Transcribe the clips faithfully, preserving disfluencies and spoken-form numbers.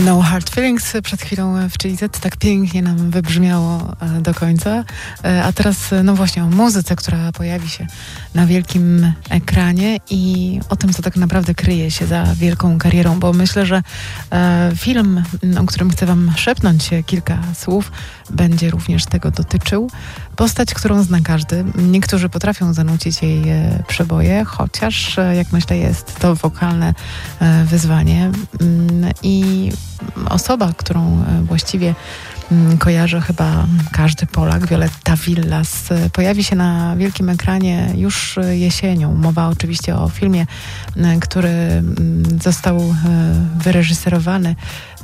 No Hard Feelings przed chwilą w Chili Z tak pięknie nam wybrzmiało do końca. A teraz no właśnie o muzyce, która pojawi się na wielkim ekranie i o tym, co tak naprawdę kryje się za wielką karierą, bo myślę, że film, o którym chcę wam szepnąć kilka słów, będzie również tego dotyczył. Postać, którą zna każdy. Niektórzy potrafią zanucić jej przeboje, chociaż, jak myślę, jest to wokalne wyzwanie. I osoba, którą właściwie kojarzy chyba każdy Polak, Violetta Villas, pojawi się na wielkim ekranie już jesienią. Mowa oczywiście o filmie, który został wyreżyserowany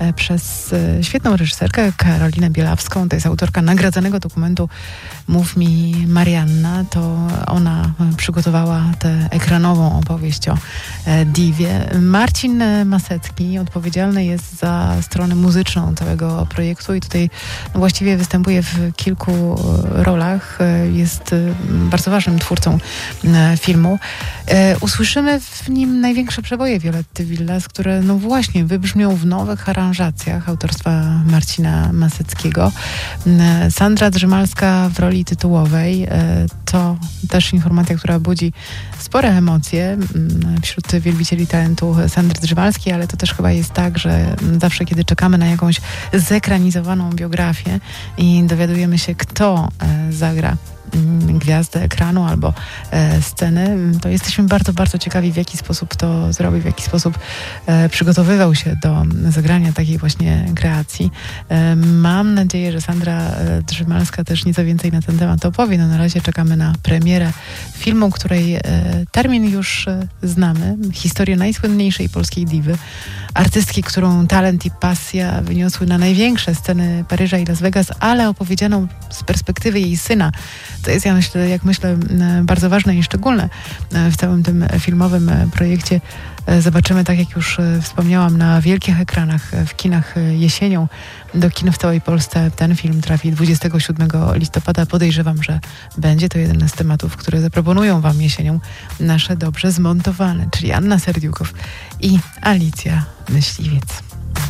przez świetną reżyserkę Karolinę Bielawską. To jest autorka nagradzanego dokumentu Mów mi Marianna. To ona przygotowała tę ekranową opowieść o diwie. Marcin Masecki odpowiedzialny jest za stronę muzyczną całego projektu i tutaj no właściwie występuje w kilku rolach. Jest bardzo ważnym twórcą filmu. Usłyszymy w nim największe przeboje Violetty Villas, które no właśnie wybrzmią w nowych aranżacjach autorstwa Marcina Maseckiego. Sandra Drzymalska w roli tytułowej. To też informacja, która budzi spore emocje wśród wielbicieli talentu Sandry Drzymalskiej, ale to też chyba jest tak, że zawsze kiedy czekamy na jakąś zekranizowaną biografię i dowiadujemy się, kto zagra gwiazdę ekranu albo e, sceny, to jesteśmy bardzo, bardzo ciekawi, w jaki sposób to zrobił, w jaki sposób e, przygotowywał się do zagrania takiej właśnie kreacji. E, mam nadzieję, że Sandra e, Drzymalska też nieco więcej na ten temat opowie. No na razie czekamy na premierę filmu, której e, termin już e, znamy. Historię najsłynniejszej polskiej diwy. Artystki, którą talent i pasja wyniosły na największe sceny Paryża i Las Vegas, ale opowiedzianą z perspektywy jej syna. To jest, ja myślę, jak myślę, bardzo ważne i szczególne w całym tym filmowym projekcie. Zobaczymy, tak jak już wspomniałam, na wielkich ekranach, w kinach jesienią. Do kin w całej Polsce ten film trafi dwudziestego siódmego listopada. Podejrzewam, że będzie to jeden z tematów, które zaproponują wam jesienią nasze dobrze zmontowane, czyli Anna Serdiukow i Alicja Myśliwiec.